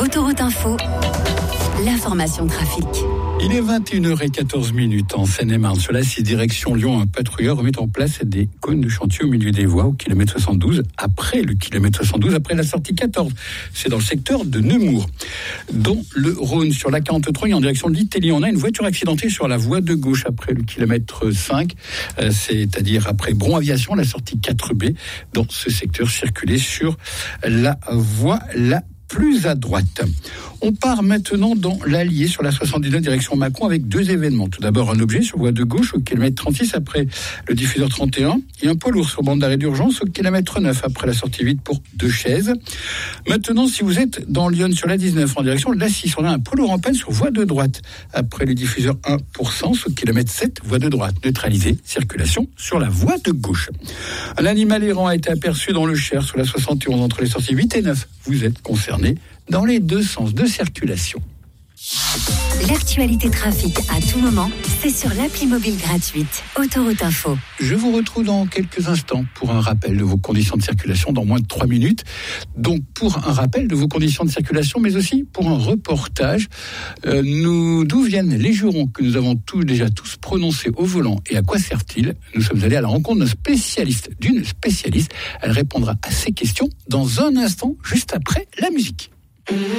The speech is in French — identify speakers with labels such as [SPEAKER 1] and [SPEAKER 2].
[SPEAKER 1] Autoroute Info, l'information trafic.
[SPEAKER 2] Il est 21h14 en Seine-et-Marne. Sur la 6 direction Lyon, un patrouilleur remet en place des cônes de chantier au milieu des voies au kilomètre 72, après le kilomètre 72, après la sortie 14. C'est dans le secteur de Nemours. Dans le Rhône, sur la 43, en direction de l'Italie, on a une voiture accidentée sur la voie de gauche après le kilomètre 5, c'est-à-dire après Bron Aviation, la sortie 4B. Dans ce secteur, circuler sur la voie la plus à droite. On part maintenant dans l'Allier sur la 79 direction Mâcon avec deux événements. Tout d'abord un objet sur voie de gauche au kilomètre 36 après le diffuseur 31 et un poids lourd sur bande d'arrêt d'urgence au kilomètre 9 après la sortie 8 pour deux chaises. Maintenant, si vous êtes dans Lyon sur la 19 en direction de la 6, on a un poids lourd en panne sur voie de droite après le diffuseur 1 pour sens au kilomètre 7 voie de droite. Neutralisée, circulation sur la voie de gauche. Un animal errant a été aperçu dans le Cher sur la 71 entre les sorties 8 et 9. Vous êtes concerné dans les deux sens de circulation.
[SPEAKER 1] L'actualité trafic à tout moment, c'est sur l'appli mobile gratuite Autoroute Info.
[SPEAKER 2] Je vous retrouve dans quelques instants pour un rappel de vos conditions de circulation dans moins de 3 minutes. Donc pour un rappel de vos conditions de circulation, mais aussi pour un reportage, d'où viennent les jurons que nous avons déjà tous prononcés au volant et à quoi servent-ils? Nous sommes allés à la rencontre d'une spécialiste. Elle répondra à ces questions dans un instant, juste après la musique.